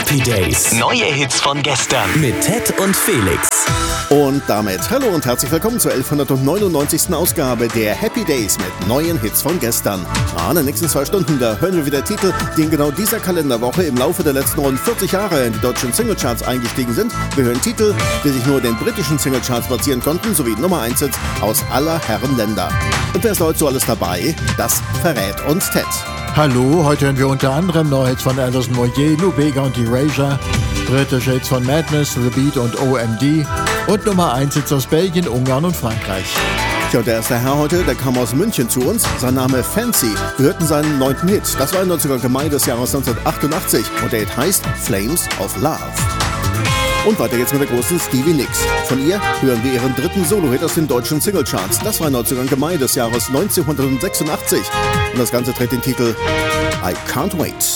Happy Days. Neue Hits von gestern. Mit Ted und Felix. Und damit hallo und herzlich willkommen zur 1199. Ausgabe der Happy Days mit neuen Hits von gestern. In den nächsten 2 Stunden, da hören wir wieder Titel, die in genau dieser Kalenderwoche im Laufe der letzten rund 40 Jahre in die deutschen Singlecharts eingestiegen sind. Wir hören Titel, die sich nur in den britischen Singlecharts platzieren konnten, sowie Nummer 1 Hits aus aller Herren Länder. Und wer ist heute so alles dabei? Das verrät uns Ted. Hallo, heute hören wir unter anderem neue Hits von Alison Moyet, Lou Bega und Erasure, britische Hits von Madness, The Beat und OMD und Nummer 1 Hits aus Belgien, Ungarn und Frankreich. Tja, der erste Herr heute, der kam aus München zu uns. Sein Name Fancy. Wir hörten seinen 9. Hit. Das war im 19. Mai des Jahres 1988 und der Hit heißt Flames of Love. Und weiter geht's mit der großen Stevie Nicks. Von ihr hören wir ihren 3. Solo-Hit aus den deutschen Singlecharts. Das war im 19. Mai des Jahres 1986 und das Ganze trägt den Titel I Can't Wait.